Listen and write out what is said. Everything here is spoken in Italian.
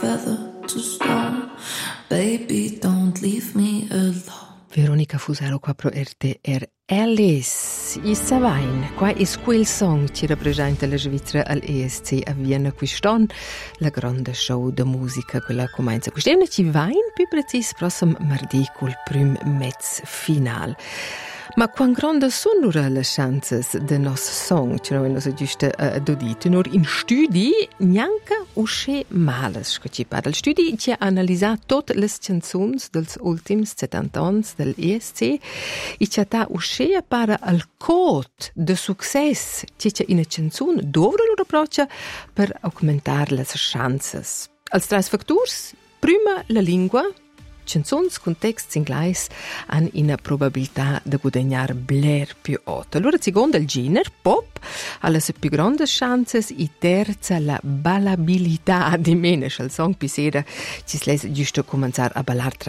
feather to stone. Baby, don't leave me alone. Veronica Fusaro qua pro RTR Alice. I Savain, qua è quel song che rappresenta la Svizzera all'ESC a Vienna quest'anno, la grande show de musica quella comincia quest'anno ci va in più precis prossimo martedì col prim mezz final. Ma quan grande sono le chances de nos song, ce noi nos giusto dodito, nur in studi neanche usce males che ci parla. Il studi ci ha analizzato tutte le canzoni dels ultimi 70 anni del ESC e ci ha usce para al code de successo che c'è in canzone dove lo approccia per aumentare le chances. Als tres factors, prima la lingua, canzons con texti inglesi hanno una probabilità di guadagnare bler più alta. Allora, secondo il genere, pop ha le più grandi chance e terza la ballabilità di meno. Il song più sera ci si giusto cominciare a ballare